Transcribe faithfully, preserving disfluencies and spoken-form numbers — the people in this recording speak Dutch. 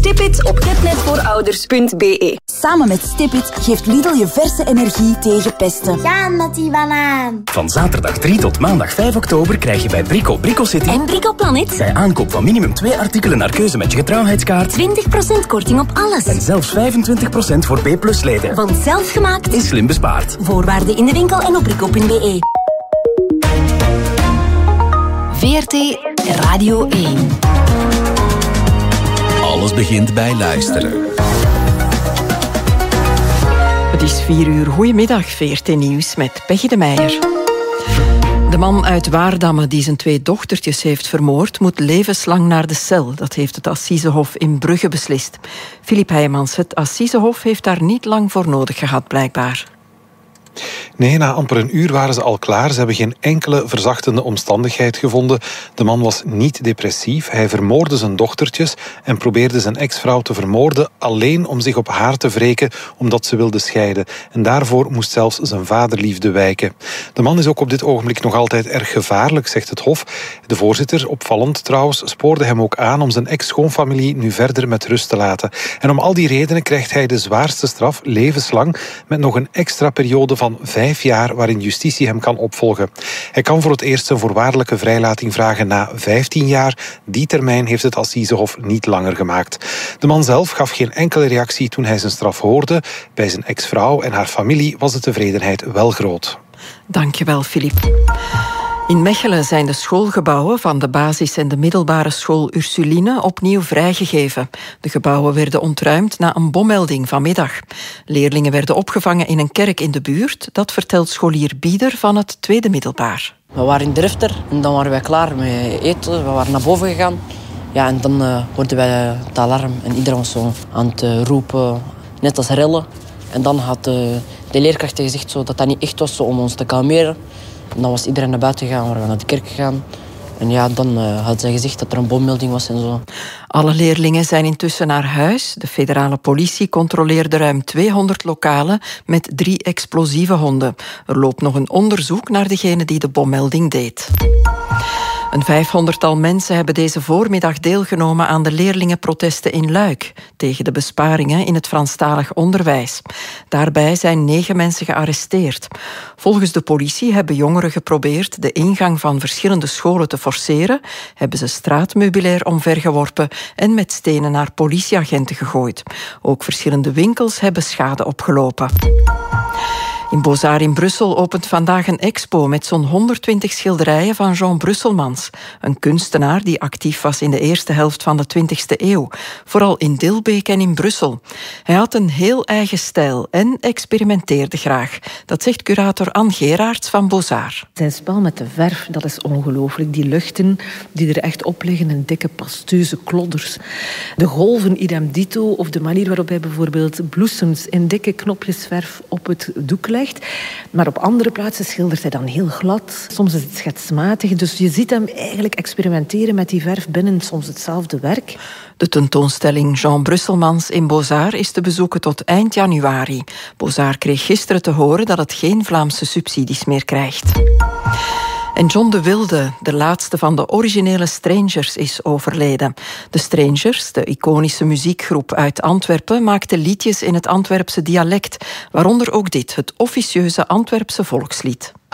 Stipit op ketnetvoorouders punt b e. Samen met Stipit geeft Lidl je verse energie tegen pesten. Gaan met die banaan. Van zaterdag drie tot maandag vijf oktober krijg je bij Brico Brico City En Brico Planet bij aankoop van minimum twee artikelen naar keuze met je getrouwheidskaart twintig procent korting op alles. en zelfs vijfentwintig procent voor B plus leden. Want zelfgemaakt Is slim bespaard. Voorwaarden in de winkel en op brico punt b e. V R T Radio één. Alles begint bij luisteren. Het is vier uur. Goedemiddag, V R T Nieuws met Peggy de Meijer. De man uit Waardamme die zijn twee dochtertjes heeft vermoord, moet levenslang naar de cel. Dat heeft het Assisehof in Brugge beslist. Filip Heijmans, het Assisehof heeft daar niet lang voor nodig gehad, blijkbaar. Nee, na amper een uur waren ze al klaar. Ze hebben geen enkele verzachtende omstandigheid gevonden. De man was niet depressief. Hij vermoordde zijn dochtertjes en probeerde zijn ex-vrouw te vermoorden alleen om zich op haar te wreken omdat ze wilde scheiden. En daarvoor moest zelfs zijn vaderliefde wijken. De man is ook op dit ogenblik nog altijd erg gevaarlijk, zegt het Hof. De voorzitter, opvallend trouwens, spoorde hem ook aan om zijn ex-schoonfamilie nu verder met rust te laten. En om al die redenen krijgt hij de zwaarste straf, levenslang, met nog een extra periode van vijf jaar waarin justitie hem kan opvolgen. Hij kan voor het eerst een voorwaardelijke vrijlating vragen na vijftien jaar. Die termijn heeft het Assisehof niet langer gemaakt. De man zelf gaf geen enkele reactie toen hij zijn straf hoorde. Bij zijn ex-vrouw en haar familie was de tevredenheid wel groot. Dankjewel, Filip. In Mechelen zijn de schoolgebouwen van de basis- en de middelbare school Ursuline opnieuw vrijgegeven. De gebouwen werden ontruimd na een bommelding vanmiddag. Leerlingen werden opgevangen in een kerk in de buurt. Dat vertelt scholier Bieder van het tweede middelbaar. We waren in Drifter en dan waren wij klaar met eten. We waren naar boven gegaan. Ja, en dan uh, hoorden wij het alarm en iedereen was zo aan het uh, roepen, net als rellen. En dan had uh, de leerkracht gezegd zo, dat dat niet echt was zo, om ons te kalmeren. En dan was iedereen naar buiten gegaan, waren we naar de kerk gegaan. En ja, dan uh, had zij gezegd dat er een bommelding was en zo. Alle leerlingen zijn intussen naar huis. De federale politie controleerde ruim tweehonderd lokalen met drie explosieve honden. Er loopt nog een onderzoek naar degene die de bommelding deed. Een vijfhonderdtal mensen hebben deze voormiddag deelgenomen aan de leerlingenprotesten in Luik tegen de besparingen in het Franstalig onderwijs. Daarbij zijn negen mensen gearresteerd. Volgens de politie hebben jongeren geprobeerd de ingang van verschillende scholen te forceren, hebben ze straatmeubilair omvergeworpen en met stenen naar politieagenten gegooid. Ook verschillende winkels hebben schade opgelopen. In Bozar in Brussel opent vandaag een expo met zo'n honderdtwintig schilderijen van Jean Brusselmans, een kunstenaar die actief was in de eerste helft van de twintigste eeuw, vooral in Dilbeek en in Brussel. Hij had een heel eigen stijl en experimenteerde graag. Dat zegt curator Anne Geraerts van Bozar. Zijn spel met de verf, dat is ongelooflijk. Die luchten die er echt op liggen in dikke pasteuze klodders. De golven idem dito, of de manier waarop hij bijvoorbeeld bloesems in dikke knopjes verf op het doek legt. Maar op andere plaatsen schildert hij dan heel glad. Soms is het schetsmatig. Dus je ziet hem eigenlijk experimenteren met die verf binnen soms hetzelfde werk. De tentoonstelling Jean Brusselmans in Bozar is te bezoeken tot eind januari. Bozar kreeg gisteren te horen dat het geen Vlaamse subsidies meer krijgt. En John de Wilde, de laatste van de originele Strangers, is overleden. De Strangers, de iconische muziekgroep uit Antwerpen, maakte liedjes in het Antwerpse dialect, waaronder ook dit, het officieuze Antwerpse volkslied.